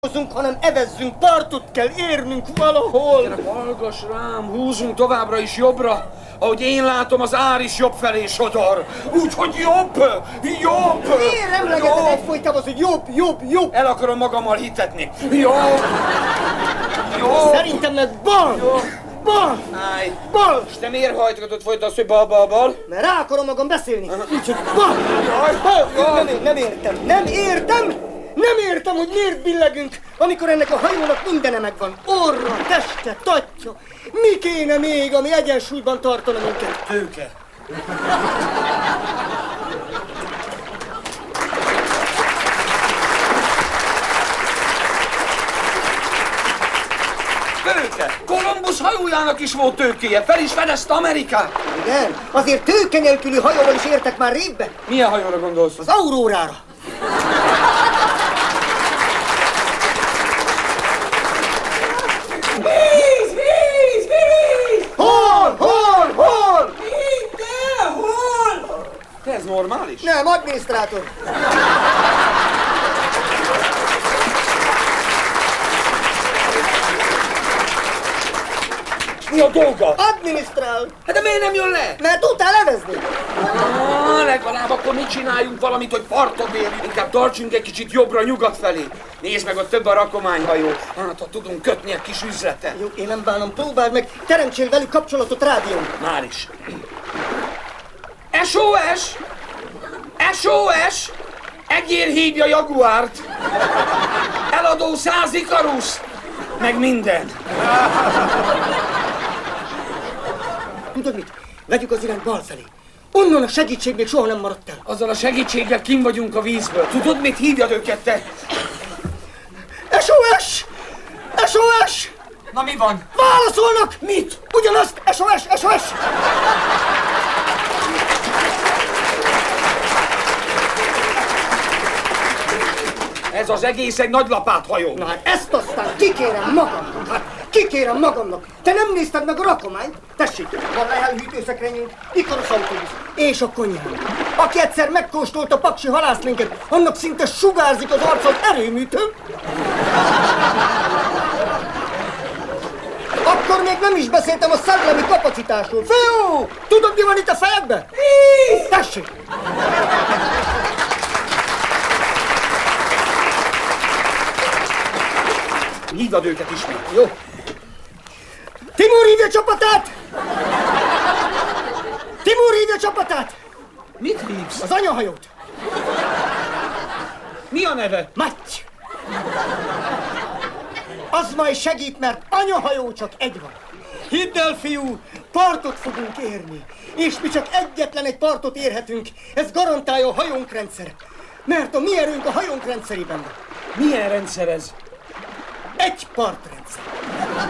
hanem evezzünk, partot kell érnünk valahol. Gyere, hallgass rám, húzunk továbbra is jobbra. Ahogy én látom, az ár is jobb felé sodor. Úgyhogy jobb! Miért emlegeted egyfolytában, hogy jobb? El akarom magammal hitetni. Jobb! Szerintem meg bal! Állj! Bal! És te miért hajtogatod folytasz, hogy bal? Mert rá akarom magam beszélni. Úgyhogy bal! Nem értem, hogy miért billegünk, amikor ennek a hajónak mindene megvan. Orra, teste, tatja. Mi kéne még, ami egyensúlyban tartana minket? Tőke. Tőke! Kolumbusz hajójának is volt tőkéje, fel is fedezte Amerikát. Igen, azért tőke nélküli hajóval is értek már régbe. Milyen hajóra gondolsz? Az Aurórára. Víz! Hol? Mindenhol! Te ez normális? Nem, adminisztrátor. Mi a dolga? Adminisztrál. Hát de miért nem jön le? Mert tudtál levezni. Legalább akkor mit csináljunk valamit, hogy partot érjünk? Inkább tartsunk egy kicsit jobbra-nyugat felé. Nézd meg, ott több a rakományhajó. Hát, ha tudunk kötni egy kis üzletet. Jó, én nem bánom, próbáld meg, teremtsél velük kapcsolatot rádión. Már is. SOS! SOS! Egér hívja Jaguárt! Eladó 100 Ikarusz! Meg minden. Tudod mit? Vegyük az irányt bal felé. Onnan a segítség még soha nem maradt el. Azzal a segítséggel kim vagyunk a vízből. Tudod, mit hívjad őket te? SOS! SOS! Na mi van? Válaszolnak! Mit? Ugyanazt! SOS! Ez az egész egy nagy lapáthajó. Na hát ezt aztán kikérem magamnak. Te nem nézted meg a rakományt? Tessék, van lehelhűtőszekrényünk, Ikarusz autóbusz és a konyhám. Aki egyszer megkóstolta paksi halászlénket, annak szinte sugárzik az arcon erőműtő. Akkor még nem is beszéltem a szellemi kapacitásról. Fiú! Tudod, mi van itt a fejedbe? Tessék! Hívd őket ismét. Jó. Timur hívja csapatát! Mit hívsz? Az anyahajót! Mi a neve? Matty! Az majd segít, mert anyahajó csak egy van. Hidd el, fiú, partot fogunk érni. És mi csak egyetlen egy partot érhetünk. Ez garantálja a hajónk rendszere. Mert a mi erőnk a hajónk rendszerében van. Milyen rendszer ez? Egy partrendszer.